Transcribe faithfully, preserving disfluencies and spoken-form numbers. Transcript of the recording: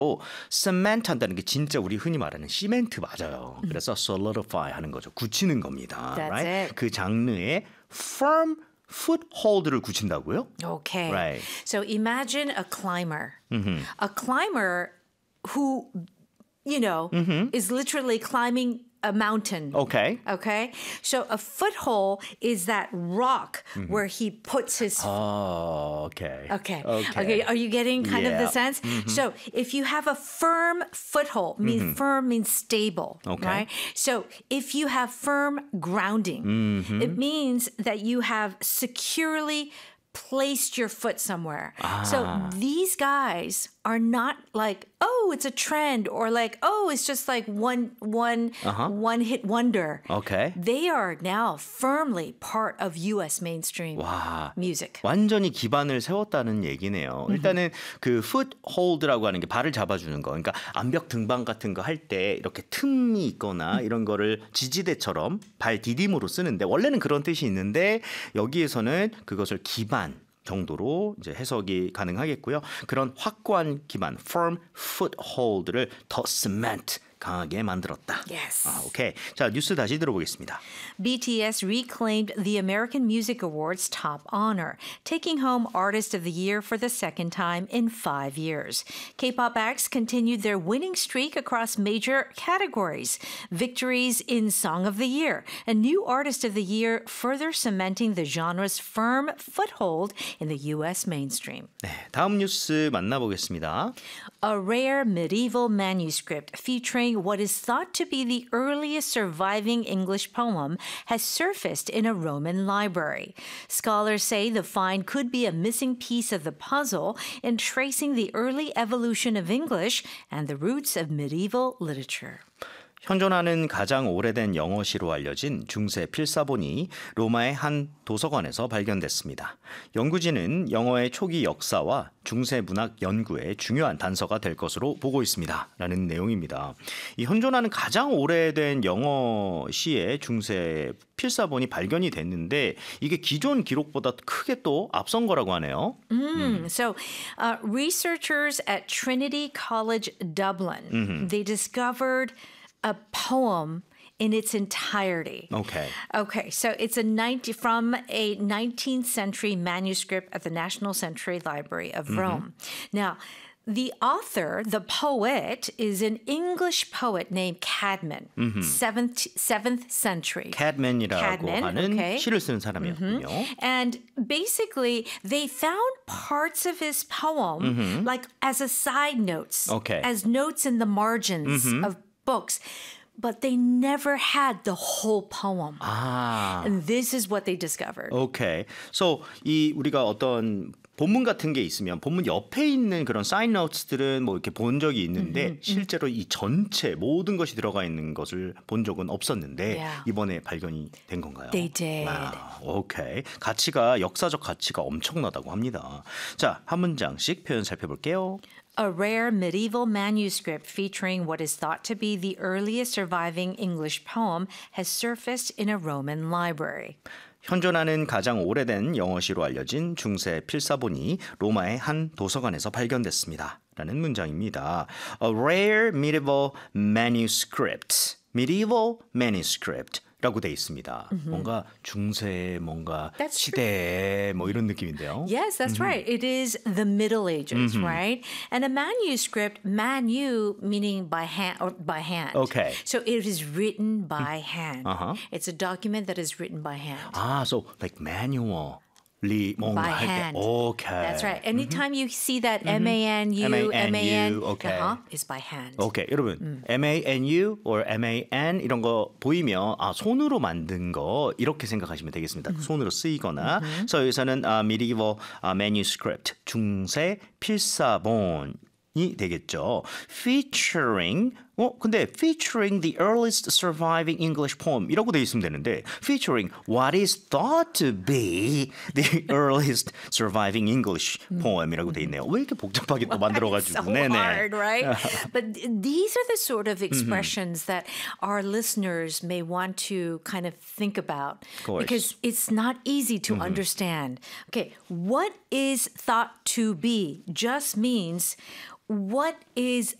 cement 한다는 게 진짜 우리 흔히 말하는 시멘트 맞아요. 그래서 solidify 하는 거죠. 굳히는 겁니다. That's right? it. 그 장르에 firm foothold를 굳힌다고요? Okay. Right. So imagine a climber. Mm-hmm. A climber who, you know, Mm-hmm. is literally climbing a mountain. Okay. Okay. So a foothold is that rock Mm-hmm. where he puts his Oh, okay. Okay. Okay. Okay. Are you getting kind of the Yeah. sense? So if you have a firm foothold, means firm means stable, Okay. right? So if you have firm grounding, it means that you have securely placed your foot somewhere. So these guys are not like, oh, it's a trend, or like, oh, it's just like one one one hit wonder. Okay. They are now firmly part of U S mainstream 와, music. 완전히 기반을 세웠다는 얘기네요. 일단은 그 foothold라고 하는 게 발을 잡아주는 거. 그러니까 암벽 등반 같은 거 할 때 이렇게 틈이 있거나 이런 거를 지지대처럼 발 디딤으로 쓰는데 원래는 그런 뜻이 있는데 여기에서는 그것을 기반 정도로 이제 해석이 가능하겠고요. 그런 확고한 기반, firm foothold를 더 cement 강하게 만들었다. Yes. 아, 오케이. 자, 뉴스 다시 들어보겠습니다. B T S reclaimed the American Music Awards top honor, taking home Artist of the Year for the second time in five years. K-pop acts continued their winning streak across major categories. Victories in Song of the Year, and new Artist of the Year, further cementing the genre's firm foothold in the U S mainstream. 네, 다음 뉴스 만나보겠습니다. A rare medieval manuscript featuring what is thought to be the earliest surviving English poem has surfaced in a Roman library. Scholars say the find could be a missing piece of the puzzle in tracing the early evolution of English and the roots of medieval literature. 현존하는 가장 오래된 영어시로 알려진 중세 필사본이 로마의 한 도서관에서 발견됐습니다. 연구진은 영어의 초기 역사와 중세 문학 연구에 중요한 단서가 될 것으로 보고 있습니다. 라는 내용입니다. 이 현존하는 가장 오래된 영어시의 중세 필사본이 발견이 됐는데 이게 기존 기록보다 크게 또 앞선 거라고 하네요. Mm, so, uh, researchers at Trinity College Dublin, Mm-hmm. they discovered a poem in its entirety. Okay. Okay, so it's a ninety from a nineteenth century manuscript at the National Century Library of Rome. Now, the author, the poet, is an English poet named Cadman, seventh, seventh century. Cadman이라고 Cadman, 하는 okay. 시를 쓰는 사람이었군요. And basically, they found parts of his poem like as a side notes, Okay. as notes in the margins of books. But they never had the whole poem. 아, And this is what they discovered. 오케이. So 이 우리가 어떤 본문 같은 게 있으면 본문 옆에 있는 그런 사인 노트들은 뭐 이렇게 본 적이 있는데 실제로 이 전체 모든 것이 들어가 있는 것을 본 적은 없었는데 Yeah. 이번에 발견이 된 건가요? They did. 와, 오케이. 가치가 역사적 가치가 엄청나다고 합니다. 자, 한 문장씩 표현 살펴볼게요. A rare medieval manuscript featuring what is thought to be the earliest surviving English poem has surfaced in a Roman library. 현존하는 가장 오래된 영어시로 알려진 중세 필사본이 로마의 한 도서관에서 발견됐습니다. 라는 문장입니다. A rare medieval manuscript. medieval manuscript. 라고 돼 있습니다. 뭔가 중세 뭔가 That's 시대 뭐 이런 느낌인데요. Yes, that's right. It is the Middle Ages, right? And a manuscript, manu meaning by hand or by hand. Okay. So it is written by hand. Uh-huh. It's a document that is written by hand. 아, so like manually 뭔가 By 할 때. hand. Okay. That's right. Anytime you see that M A N U, M A N U, M A N, okay. uh-huh, is by hand. 오케이, 여러분 M A N U or M A N 이런 거 보이면 아 손으로 만든 거 이렇게 생각하시면 되겠습니다. 손으로 쓰이거나. 그래서 여기서는 uh, medieval uh, manuscript 중세 필사본이 되겠죠. featuring 어, 근데 featuring the earliest surviving English poem 이라고 돼 있으면 되는데 featuring what is thought to be the earliest surviving English poem이라고 돼 있네요. 왜 이렇게 복잡하게 또 만들어가지고. so hard, right? But these are the sort of expressions that our listeners may want to kind of think about course. because it's not easy to understand. Okay, what is thought to be just means what is